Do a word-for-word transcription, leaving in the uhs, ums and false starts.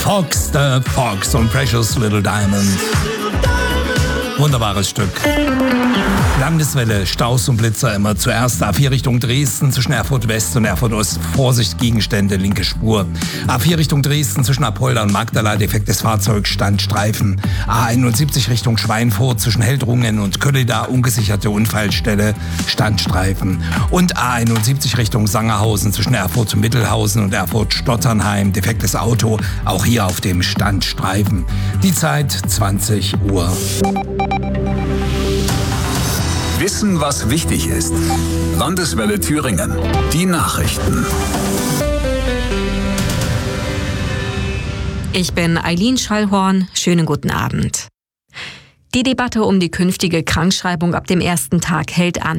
Fox the Fox und Precious Little Diamond. Wunderbares Stück. Landeswelle, Staus und Blitzer immer zuerst. A vier Richtung Dresden zwischen Erfurt West und Erfurt Ost. Vorsicht, Gegenstände, linke Spur. A vier Richtung Dresden zwischen Apolda und Magdala, defektes Fahrzeug, Standstreifen. A einundsiebzig Richtung Schweinfurt zwischen Heldrungen und Kölleda, ungesicherte Unfallstelle, Standstreifen. Und A einundsiebzig Richtung Sangerhausen zwischen Erfurt und Mittelhausen und Erfurt Stotternheim, defektes Auto, auch hier auf dem Standstreifen. Die Zeit zwanzig Uhr. Wissen, was wichtig ist. Landeswelle Thüringen. Die Nachrichten. Ich bin Eileen Schallhorn. Schönen guten Abend. Die Debatte um die künftige Krankschreibung ab dem ersten Tag hält an.